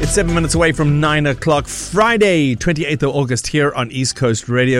It's 7 minutes away from 9 o'clock, Friday, 28th of August, here on East Coast Radio.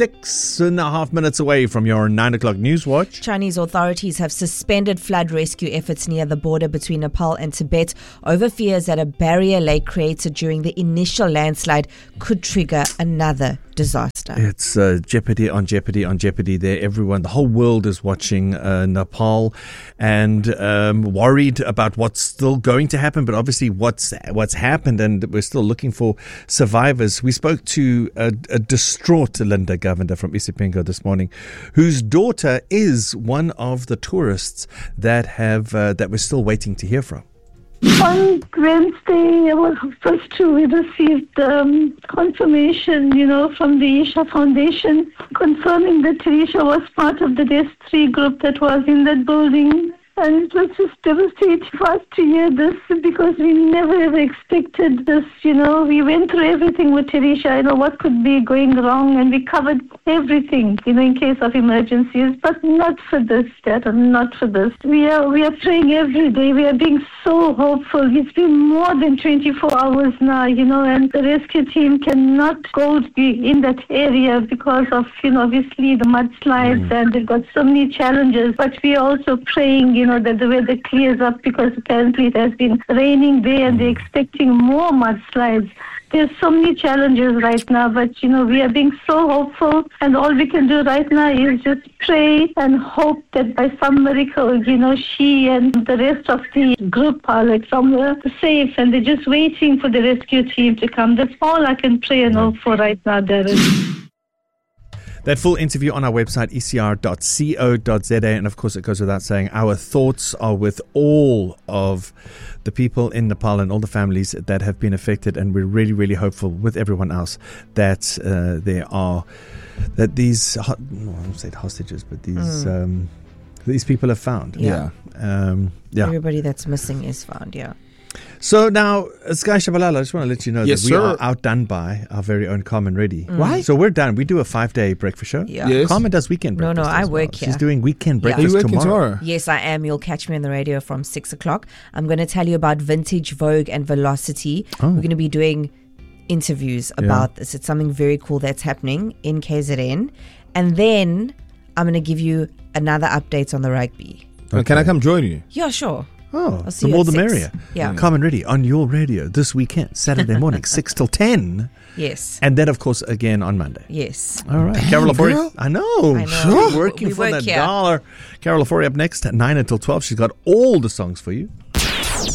6.5 minutes away from your 9 o'clock news watch. Chinese authorities have suspended flood rescue efforts near the border between Nepal and Tibet over fears that a barrier lake created during the initial landslide could trigger another disaster. It's jeopardy on jeopardy on jeopardy there. Everyone, the whole world is watching Nepal and worried about what's still going to happen, but obviously what's happened, and we're still looking for survivors. We spoke to a distraught Linda Govender from Isipengo this morning, whose daughter is one of the tourists that we're still waiting to hear from. On Wednesday, I was supposed to receive confirmation, from the Isha Foundation, confirming that Teresha was part of the DES3 group that was in that building. And it was just devastating for us to hear this because we never ever expected this, We went through everything with Teresha, what could be going wrong, and we covered everything, in case of emergencies, but not for this, Dad, not for this. We are praying every day. We are being so hopeful. It's been more than 24 hours now, and the rescue team cannot go in that area because of, obviously the mudslides, and they've got so many challenges. But we are also praying, that the weather clears up because apparently it has been raining there and they're expecting more mudslides. There's so many challenges right now, but, we are being so hopeful, and all we can do right now is just pray and hope that by some miracle, she and the rest of the group are somewhere safe, and they're just waiting for the rescue team to come. That's all I can pray and hope for right now, Darren. That full interview on our website, ecr.co.za. And of course, it goes without saying, our thoughts are with all of the people in Nepal and all the families that have been affected. And we're really, really hopeful with everyone else that these, I won't say hostages, but these people are found. Yeah. Yeah. Everybody that's missing is found, yeah. So now, Sky Shabalala, I just want to let you know Yes, that we sir. are outdone by our very own Carmen Reddy. Why? So we're done. We do a 5-day breakfast show. Yeah. Yes. Carmen does weekend No, breakfast. I as well. work here. She's doing weekend Yeah. Are breakfast you working tomorrow? Yes, I am. You'll catch me on the radio from 6 o'clock. I'm going to tell you about Vintage, Vogue and Velocity. Oh. We're going to be doing interviews about this. It's something very cool that's happening in KZN. And then I'm going to give you another update on the rugby. Can I come join you? Yeah, sure. Oh, I'll see the you more at the 6. merrier. Yeah. Carmen Reddy on your radio this weekend, Saturday morning, 6 till 10. Yes. And then, of course, again on Monday. Yes. All right. Carol girl. Lafori. I know. Sure. Working We for work the here. dollar. Carol Lafori up next at 9 until 12. She's got all the songs for you.